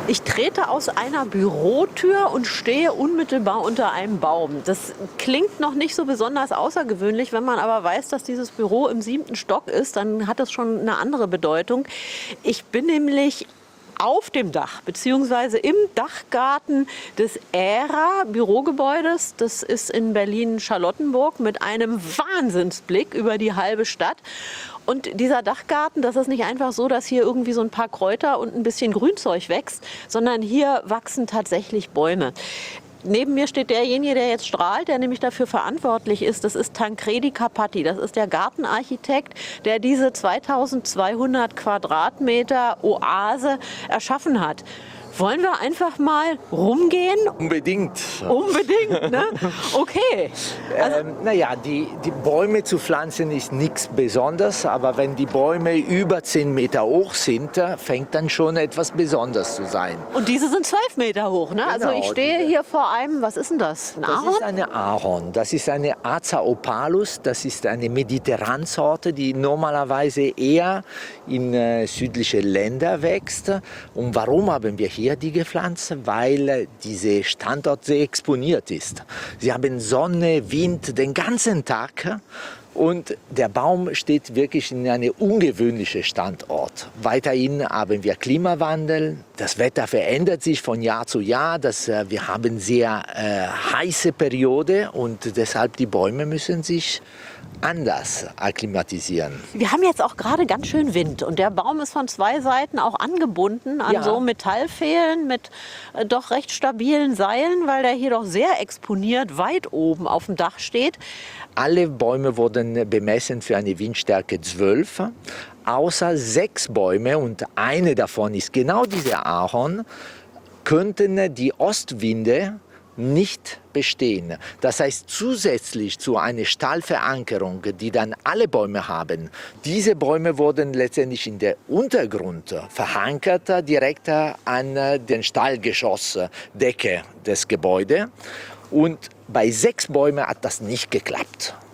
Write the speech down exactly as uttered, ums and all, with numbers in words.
Ich trete aus einer Bürotür und stehe unmittelbar unter einem Baum. Das klingt noch nicht so besonders außergewöhnlich. Wenn man aber weiß, dass dieses Büro im siebten Stock ist, dann hat das schon eine andere Bedeutung. Ich bin nämlich auf dem Dach beziehungsweise im Dachgarten des Ära-Bürogebäudes. Das ist in Berlin-Charlottenburg mit einem Wahnsinnsblick über die halbe Stadt. Und dieser Dachgarten, das ist nicht einfach so, dass hier irgendwie so ein paar Kräuter und ein bisschen Grünzeug wächst, sondern hier wachsen tatsächlich Bäume. Neben mir steht derjenige, der jetzt strahlt, der nämlich dafür verantwortlich ist. Das ist Tancredi Carpati. Das ist der Gartenarchitekt, der diese zweitausendzweihundert Quadratmeter Oase erschaffen hat. Wollen wir einfach mal rumgehen? Unbedingt. Unbedingt, ne? Okay. Also, ähm, naja, die, die Bäume zu pflanzen ist nichts Besonderes, aber wenn die Bäume über zehn Meter hoch sind, fängt dann schon etwas Besonderes zu sein. Und diese sind zwölf Meter hoch, ne? Genau, Also ich stehe hier vor einem, was ist denn das? Ein Ahorn? Das ist eine Ahorn. Das ist eine Aza opalus. Das ist eine Mediterransorte, die normalerweise eher in äh, südliche Länder wächst. Und warum haben wir hier die gepflanzt? Weil dieser Standort sehr exponiert ist. Sie haben Sonne, Wind den ganzen Tag. Und der Baum steht wirklich in einem ungewöhnlichen Standort. Weiterhin haben wir Klimawandel. Das Wetter verändert sich von Jahr zu Jahr. Das, äh, wir haben sehr äh, heiße Periode und deshalb die Bäume müssen sich anders akklimatisieren. Wir haben jetzt auch gerade ganz schön Wind und der Baum ist von zwei Seiten auch angebunden an Ja. so Metallpfählen mit äh, doch recht stabilen Seilen, weil der hier doch sehr exponiert weit oben auf dem Dach steht. Alle Bäume wurden bemessen für eine Windstärke zwölf, außer sechs Bäume, und eine davon ist genau dieser Ahorn, könnten die Ostwinde nicht bestehen. Das heißt, zusätzlich zu einer Stahlverankerung, die dann alle Bäume haben, diese Bäume wurden letztendlich in der Untergrund verankert, direkt an den Stahlgeschossdecke des Gebäudes. Und bei sechs Bäumen hat das nicht geklappt.